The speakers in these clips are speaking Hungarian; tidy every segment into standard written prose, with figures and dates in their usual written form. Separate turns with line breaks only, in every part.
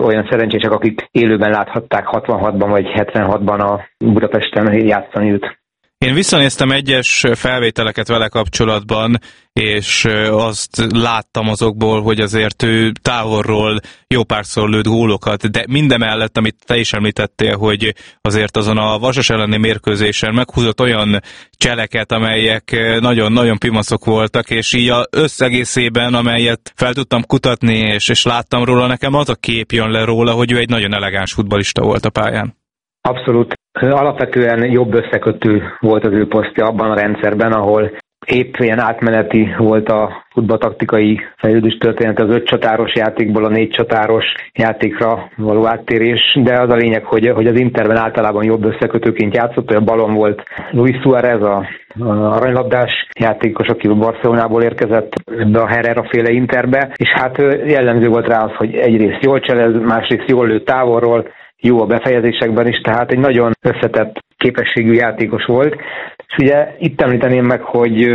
olyan szerencsések, akik élőben láthatták 66-ban vagy 76-ban a Budapesten játszani őt.
Én visszanéztem egyes felvételeket vele kapcsolatban, és azt láttam azokból, hogy azért ő távolról jó párszor lőtt gólokat, de mindemellett, amit te is említettél, hogy azért azon a Vasas elleni mérkőzésen meghúzott olyan cseleket, amelyek nagyon-nagyon pimaszok voltak, és így az összegészében, amelyet fel tudtam kutatni, és láttam róla, nekem az a kép jön le róla, hogy ő egy nagyon elegáns futballista volt a pályán.
Abszolút. Alapvetően jobb összekötő volt az ő posztja abban a rendszerben, ahol épp ilyen átmeneti volt a futballtaktikai fejlődés történet az 5 csatáros játékból a 4 csatáros játékra való áttérés, de az a lényeg, hogy az Interben általában jobb összekötőként játszott, hogy a balon volt Luis Suárez, a aranylabdás játékos, aki a Barcelonából érkezett ebbe a Herrera féle Interbe, és hát jellemző volt rá az, hogy egyrészt jól cselez, másrészt jól lő távolról, jó a befejezésekben is, tehát egy nagyon összetett képességű játékos volt. És ugye itt említeném meg, hogy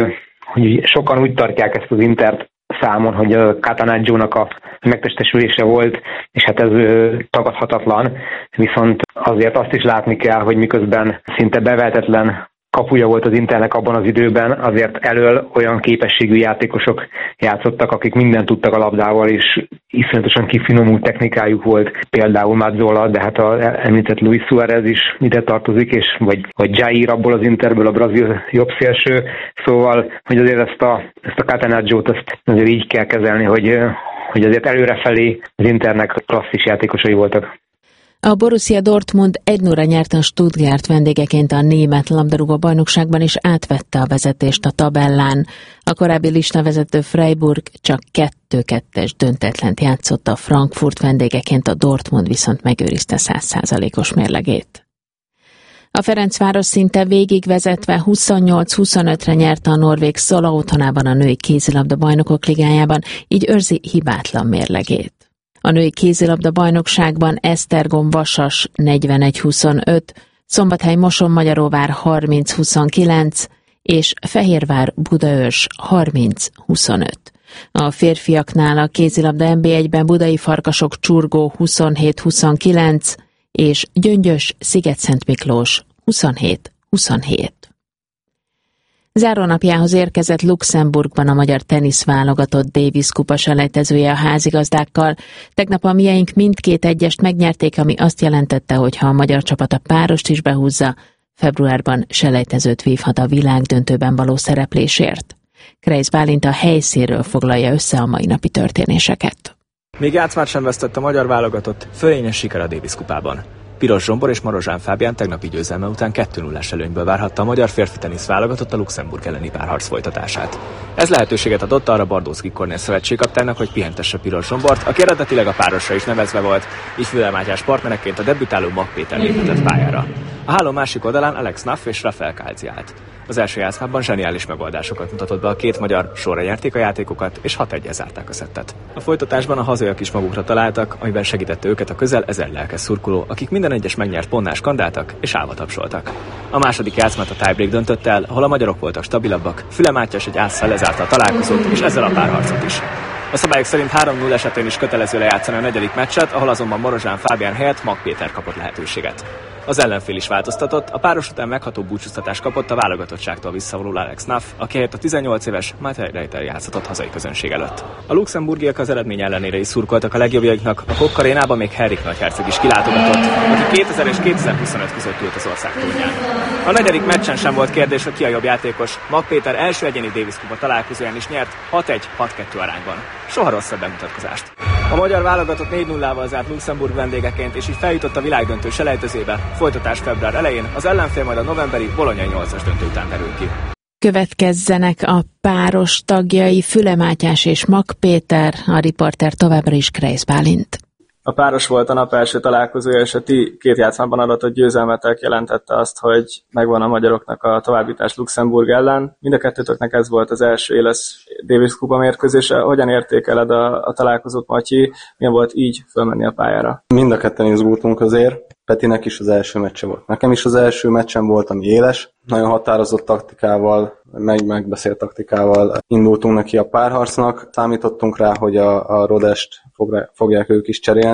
sokan úgy tartják ezt az Intert számon, hogy a Catanaccio-nak a megtestesülése volt, és hát ez tagadhatatlan, viszont azért azt is látni kell, hogy miközben szinte bevehetetlen kapuja volt az Internek abban az időben, azért elől olyan képességű játékosok játszottak, akik mindent tudtak a labdával, és iszonyatosan kifinomult technikájuk volt, például Mazzola, de hát az említett Luis Suárez is ide tartozik, és vagy Jair abból az Interből, a brazil jobbszélső, szóval, hogy azért ezt a Catanaccio-t azért így kell kezelni, hogy azért előrefelé az Internek klasszis játékosai voltak.
A Borussia Dortmund 1-0-ra nyerte a Stuttgart vendégeként a német labdarúgó bajnokságban, és átvette a vezetést a tabellán. A korábbi listavezető Freiburg csak 2-2-es döntetlent játszott a Frankfurt vendégeként, a Dortmund viszont megőrizte 100%-os mérlegét. A Ferencváros szinte végigvezetve 28-25-re nyerte a norvég Szola otthonában a női kézilabda bajnokok ligájában, így őrzi hibátlan mérlegét. A női kézilabda bajnokságban Esztergom Vasas 41-25, Szombathely Moson-Magyaróvár 30-29 és Fehérvár Budaörs 30-25. A férfiaknál a kézilabda NB1-ben Budai Farkasok Csurgó 27-29 és Gyöngyös Sziget-Szent Miklós 27-27. Zárónapjához érkezett Luxemburgban a magyar teniszválogatott Davis kupa selejtezője a házigazdákkal. Tegnap a mieink mindkét egyest megnyerték, ami azt jelentette, hogy ha a magyar csapat a párost is behúzza, februárban selejtezőt vívhat a világdöntőben való szereplésért. Kreis Bálint a helyszínről foglalja össze a mai napi történéseket.
Még játszmát sem vesztett a magyar válogatott, fölényes siker a Davis kupában. Piros Zsombor és Marozsán Fábián tegnapi győzelme után 2-0-es előnyből várhatta a magyar férfi tenisz válogatott a Luxemburg elleni párharc folytatását. Ez lehetőséget adott arra Bardóczky Kornél szövetségkapitánynak, hogy pihentesse Piros Zsombort, aki eredetileg a párosra is nevezve volt, így Füle Mátyás partnereként a debütáló Mag Péter léphetett pályára. A háló másik oldalán Alex Naff és Rafael Kálci állt. Az első játszmában zseniális megoldásokat mutatott be a két magyar, sorra nyerték a játékokat, és 6-1-el zárták a szettet. A folytatásban a hazaiak is magukra találtak, amiben segítette őket a közel 1000 lelkes szurkoló, akik minden egyes megnyert pontnál skandáltak és állva tapsoltak. A második játszmát a tiebreak döntött el, ahol a magyarok voltak stabilabbak, Füle Mátyás egy ásszal lezárta a találkozót, és ezzel a párharcot is. A szabályok szerint 3-0 esetén is kötelező lejátszani a negyedik meccset, ahol azonban Marozsán Fábián helyett Mag Péter kapott lehetőséget. Az ellenfél is változtatott, a páros után megható búcsúztatást kapott a válogatottságtól visszavonuló Alex Naff, aki helyett a 18 éves Matej Reiter játszhatott hazai közönség előtt. A luxemburgiak az eredmény ellenére is szurkoltak a legjobbjaiknak, a Kok arénában még Henrik nagyherceg is kilátogatott, aki 2000 és 2025 között ült az ország tornyán. A negyedik meccsen sem volt kérdés, hogy ki a jobb játékos. Mag Péter első egyéni Davis kupa találkozóján is nyert 6-1-6-2 arányban. Soha rosszabb bemutatkozást. A magyar válogatott 4-0-val zárt Luxemburg vendégeként, és így feljutott a világdöntő selejtezőbe. Folytatás február elején, az ellenfél majd a novemberi bolonyai 8-as döntő után derül ki.
Következzenek a páros tagjai Füle Mátyás és Mag Péter, a riporter továbbra is Kreis Bálint.
A páros volt a nap első találkozója, és a két játszmában adatott győzelmetek jelentette azt, hogy megvan a magyaroknak a továbbjutás Luxemburg ellen. Mind a kettőtöknek ez volt az első éles Davis kupa mérkőzése. Hogyan értékeled a találkozót, Matyi? Milyen volt így fölmenni a pályára?
Mind a ketten izgultunk azért. Petinek is az első meccse volt. Nekem is az első meccsem volt, ami éles. Nagyon határozott taktikával, megbeszélt taktikával indultunk neki a párharcnak. Számítottunk rá, hogy a Rodest fogják ők is cserélni,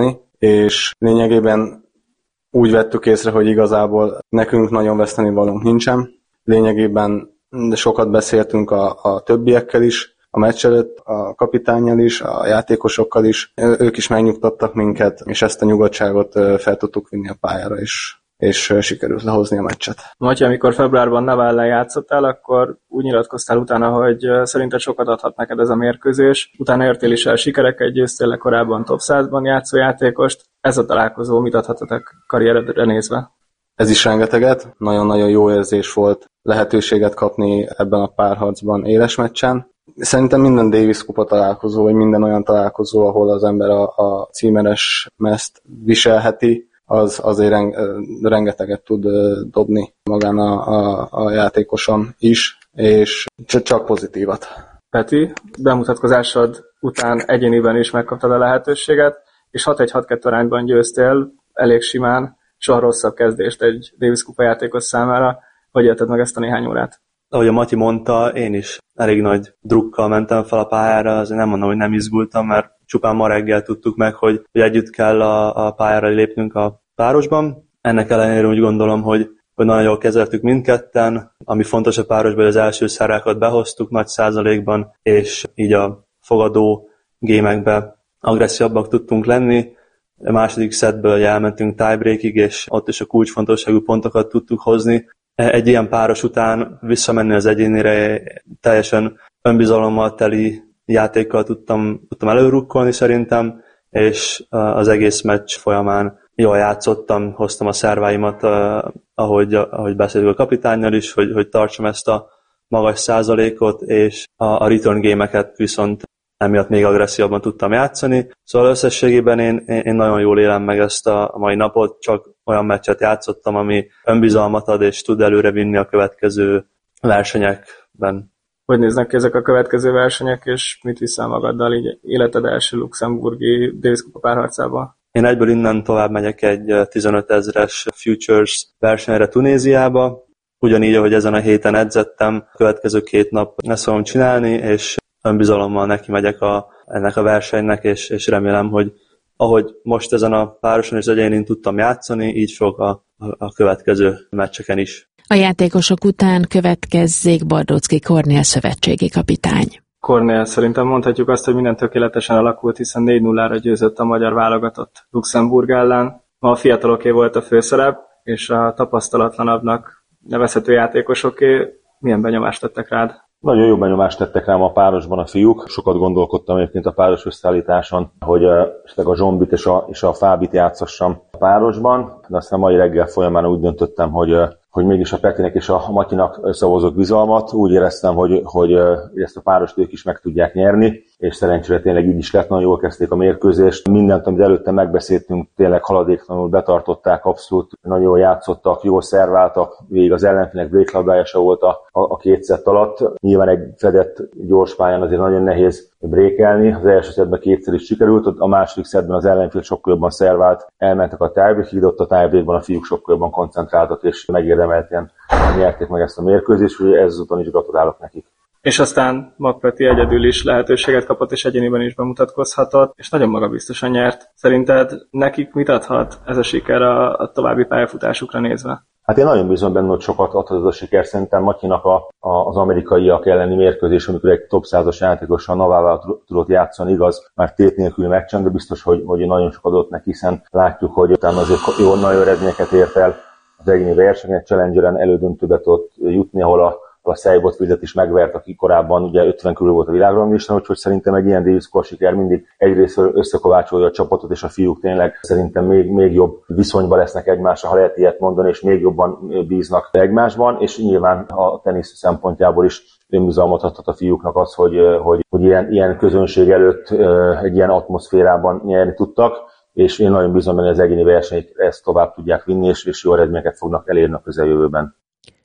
és lényegében úgy vettük észre, hogy igazából nekünk nagyon veszteni valónk nincsen. Lényegében sokat beszéltünk a többiekkel is, a meccs előtt a kapitánnyal is, a játékosokkal is. Ők is megnyugtattak minket, és ezt a nyugodtságot fel tudtuk vinni a pályára is, és sikerült lehozni a meccset.
Matyi, amikor februárban Navallal játszottál, akkor úgy nyilatkoztál utána, hogy szerinted sokat adhat neked ez a mérkőzés. Utána értél is el sikereket, győztél le korábban top 100-ban játszó játékost. Ez a találkozó mit adhatott a karrieredre nézve?
Ez is rengeteget. Nagyon-nagyon jó érzés volt lehetőséget kapni ebben a párharcban éles meccsen. Szerintem minden Davis kupa találkozó, vagy minden olyan találkozó, ahol az ember a címeres mezt viselheti, az azért rengeteget tud dobni magán a játékoson is, és csak pozitívat.
Peti, bemutatkozásod után egyéniben is megkaptad a lehetőséget, és 6-1-6-2 arányban győztél, elég simán, soha rosszabb kezdést egy Davis kupa játékos számára. Hogy élted meg ezt a néhány órát?
Ahogy a Matyi mondta, én is elég nagy drukkal mentem fel a pályára, azért nem mondom, hogy nem izgultam, mert csupán ma reggel tudtuk meg, hogy együtt kell a pályára lépnünk a párosban. Ennek ellenére úgy gondolom, hogy nagyon jól kezeltük mindketten. Ami fontos a párosban, hogy az első szerákat behoztuk nagy százalékban, és így a fogadó gémekbe agresszívabbak tudtunk lenni. A második szettből elmentünk tiebreakig, és ott is a kulcsfontosságú pontokat tudtuk hozni. Egy ilyen páros után visszamenni az egyénire teljesen önbizalommal teli játékkal tudtam előrukkolni szerintem, és az egész meccs folyamán jól játszottam, hoztam a szerváimat, ahogy beszéltük a kapitánnyal is, hogy tartsam ezt a magas százalékot, és a return game-eket viszont emiatt még agresszívabban tudtam játszani. Szóval összességében én nagyon jól élem meg ezt a mai napot, csak olyan meccset játszottam, ami önbizalmat ad, és tud előre vinni a következő versenyekben.
Hogy néznek ki ezek a következő versenyek, és mit viszel magaddal így életed első luxemburgi Davis kupa párharcába?
Én egyből innen tovább megyek egy 15 000-es Futures versenyre Tunéziába. Ugyanígy, ahogy ezen a héten edzettem, a következő 2 nap ezt fogom csinálni, és önbizalommal neki megyek ennek a versenynek, és remélem, hogy ahogy most ezen a pároson és egyénén tudtam játszani, így fog a következő meccseken is.
A játékosok után következzék Bardóczky Kornél szövetségi kapitány.
Kornél, szerintem mondhatjuk azt, hogy minden tökéletesen alakult, hiszen 4-0-ra győzött a magyar válogatott Luxemburg ellen. Ma a fiataloké volt a főszerep, és a tapasztalatlanabbnak nevezhető játékosoké. Milyen benyomást tettek rád?
Nagyon jó benyomást tettek rám a párosban a fiúk. Sokat gondolkodtam egyébként a páros összeállításon, hogy esetleg a Zsombit és a Fábit játszassam a párosban, de aztán mai reggel folyamán úgy döntöttem, hogy mégis a Petinek és a Matyinak szavazok bizalmat. Úgy éreztem, hogy ezt a párost ők is meg tudják nyerni, és szerencsére tényleg így is lett, nagyon jól kezdték a mérkőzést. Mindent, amit előtte megbeszéltünk, tényleg haladéktalanul betartották, abszolút nagyon jól játszottak, jól szerváltak, végig az ellenfélnek breaklabdája se volt a 2 szett alatt. Nyilván egy fedett gyors pályán azért nagyon nehéz breakelni. Az első szettben 2-szer is sikerült, a második szettben az ellenfél sokkal jobban szervált, elmentek a tiebreakig, ott a tiebreakban a fiúk sokkal jobban koncentráltak, és megérdemelten nyerték meg ezt a mérkőzést, úgyhogy ezúton is gratulálok nekik.
És aztán Magpeti egyedül is lehetőséget kapott, és egyéniben is bemutatkozhatott, és nagyon magabiztosan nyert. Szerinted nekik mit adhat ez a siker a további pályafutásukra nézve?
Hát én nagyon bízom benne, hogy sokat adhat ez a siker. Szerintem Matyinak az amerikaiak elleni mérkőzés, amikor egy top 100-as játékossal Navával tudott játszani, igaz, már tét nélküli meccsen, de biztos, hogy nagyon sokat adott neki, hiszen látjuk, hogy utána azért jó nagyon eredményeket ért el az egyéni versenyen, Challengeren elődöntőbe tudott jutni, ahol a Seibotfieldet is megvert, aki korábban ugye 50 körül volt a világranglistán, úgyhogy szerintem egy ilyen Davis Cup siker mindig egyrészt összekovácsolja a csapatot, és a fiúk tényleg szerintem még jobb viszonyban lesznek egymással, ha lehet ilyet mondani, és még jobban bíznak egymásban, és nyilván a tenisz szempontjából is önbizalmat adhat a fiúknak az, hogy ilyen közönség előtt egy ilyen atmoszférában nyerni tudtak, és én nagyon bízom benne, hogy az egyéni versenyt ezt tovább tudják vinni, és jó eredményeket fognak elérni a közeljövőben.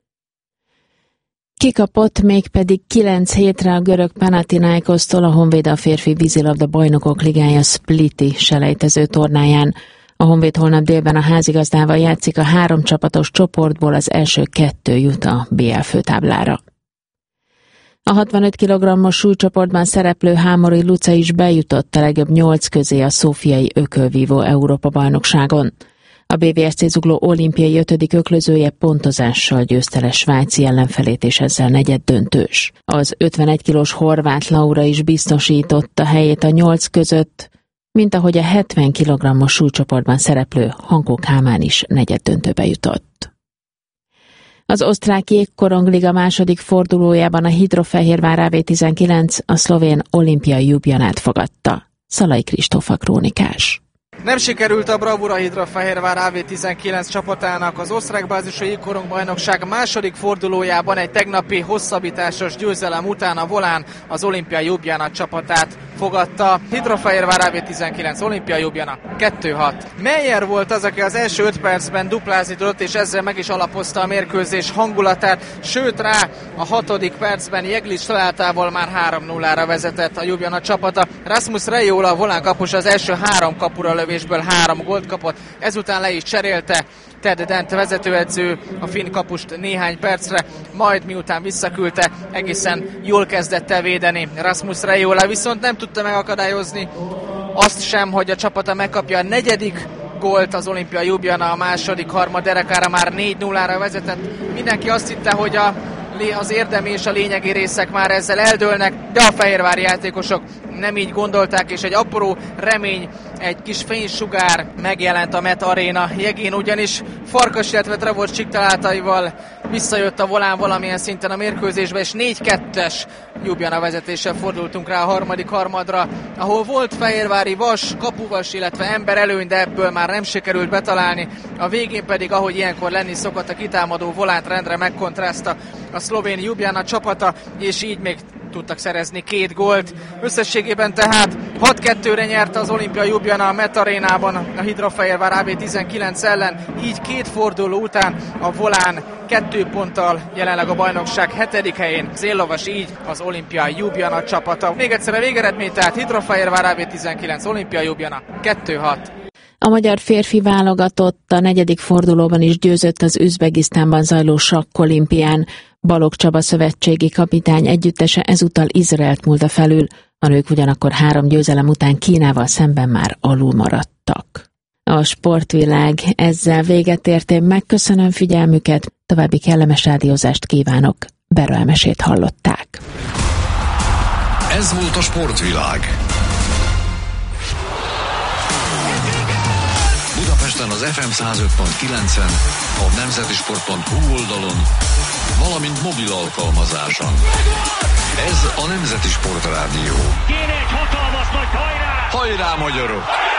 Kikapott mégpedig 9 hétre a görög Panathinaikosztól a Honvéd a férfi vízilabda bajnokok ligája Spliti selejtező tornáján. A Honvéd holnap délben a házigazdával játszik, a 3 csapatos csoportból az első 2 jut a BL főtáblára. A 65 kg-os súlycsoportban szereplő Hámori Luca is bejutott a legjobb 8 közé a szófiai ökölvívó Európa-bajnokságon. A BVSC Zugló olimpiai 5. öklözője pontozással győzte le svájci ellenfelét, és ezzel negyeddöntős. Az 51 kilós horvát Laura is biztosította helyét a 8 között, mint ahogy a 70 kg-os súlycsoportban szereplő Hankó Kálmán is negyeddöntőbe jutott. Az osztrák jégkorongliga második fordulójában a Hidrofehérvár AV19 a szlovén Olimpia Ljubljanát fogadta. Szalai Kristóf krónikás.
Nem sikerült a bravúra Hidrofehérvár AV19 csapatának. Az osztrák bázisú jégkorongbajnokság második fordulójában egy tegnapi hosszabbításos győzelem után a volán az Olimpia Ljubljana csapatát fogadta. Hidrofehérvár AV19 Olimpia Ljubljana 2-6. Meyer volt az, aki az első 5 percben duplázni tudott, és ezzel meg is alapozta a mérkőzés hangulatát, sőt rá a 6. percben Jeglic találtával már 3-0-ra vezetett a Ljubljana csapata. Rasmus Reiola, a volán kapus, az első 3 kapura lövésből 3 gólt kapott, ezután le is cserélte Ted Dent vezetőedző a finn kapust néhány percre, majd miután visszaküldte, egészen jól kezdett el védeni Rasmus Reiola, viszont nem tudta megakadályozni azt sem, hogy a csapata megkapja a 4. gólt. Az Olimpia Ljubljana a második harmaderekára már 4-0-ra vezetett. Mindenki azt hitte, hogy az érdemi és a lényegi részek már ezzel eldőlnek, de a fehérvári játékosok nem így gondolták, és egy apró remény, egy kis fénysugár megjelent a Met Arena jegén, ugyanis Farkas, illetve Trevorcsik találtaival visszajött a volán valamilyen szinten a mérkőzésbe, és 4-2-es Ljubljana vezetéssel fordultunk rá a harmadik harmadra, ahol volt fehérvári vas, kapuvas, illetve ember előny, de ebből már nem sikerült betalálni. A végén pedig, ahogy ilyenkor lenni szokott, a kitámadó volánt rendre megkontrázta a szlovén Ljubljana csapata, és így még tudtak szerezni 2 gólt. Összességében tehát 6-2-re nyert az Olimpia Ljubljana a Met Arénában a Hidrofehérvár AV19 ellen, így 2 forduló után a volán 2 ponttal jelenleg a bajnokság 7. helyén. Zélovas így az Olimpia Ljubljana csapata. Még egyszer a végeredmény, tehát Hidrofehérvár AV19 Olimpia Ljubljana 2-6.
A magyar férfi válogatott a 4. fordulóban is győzött az Üzbegisztánban zajló sakkolimpián. Balogh Csaba szövetségi kapitány együttese ezúttal Izraelt múlta felül, a nők ugyanakkor 3 győzelem után Kínával szemben már alul maradtak. A sportvilág ezzel véget ért, én megköszönöm figyelmüket, további kellemes rádiózást kívánok, Bera Emesét hallották.
Ez volt a sportvilág. Budapesten az FM 105.9-en, a nemzetisport.hu oldalon, valamint mobil alkalmazáson. Ez a Nemzeti Sport Rádió.
Kéne egy hatalmas nagy hajrá!
Hajrá, magyarok!